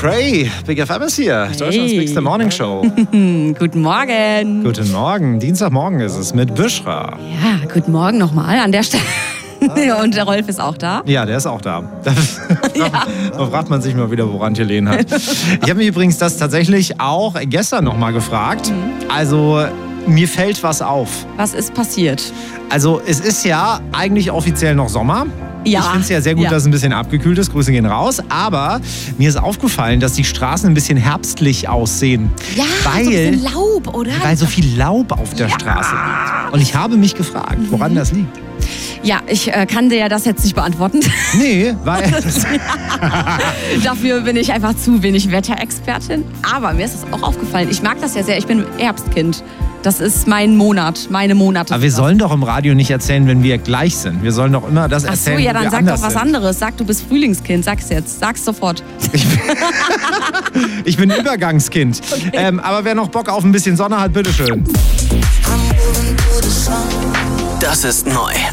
McRae, Big FM ist hier. Hey. Deutschlands Bigste Morning Show. Guten Morgen. Guten Morgen. Dienstagmorgen ist es mit Bushra. Ja, guten Morgen nochmal an der Stelle. Und der Rolf ist auch da. Ja, der ist auch da. Da fragt man sich mal wieder, woran Helene hat. Ich habe mich übrigens das tatsächlich auch gestern nochmal gefragt. Also, mir fällt was auf. Was ist passiert? Also, es ist ja eigentlich offiziell noch Sommer. Ja. Ich finde es ja sehr gut, dass es ein bisschen abgekühlt ist. Grüße gehen raus. Aber mir ist aufgefallen, dass die Straßen ein bisschen herbstlich aussehen. Ja, weil, so ein bisschen Laub, oder? Weil so viel Laub auf der Straße liegt. Und ich habe mich gefragt, woran das liegt. Ja, ich kann dir ja das jetzt nicht beantworten. Nee, weil... Dafür bin ich einfach zu wenig Wetterexpertin. Aber mir ist es auch aufgefallen. Ich mag das ja sehr. Ich bin Herbstkind. Das ist mein Monat, meine Monate. Aber wir sollen doch im Radio nicht erzählen, wenn wir gleich sind. Wir sollen doch immer das erzählen, Ach so, ja, wo dann wir sag anders doch was sind. anderes. Sag, du bist Frühlingskind. Sag's jetzt. Sag's sofort. Ich bin Übergangskind. Okay. Aber wer noch Bock auf ein bisschen Sonne hat, bitteschön. Das ist neu.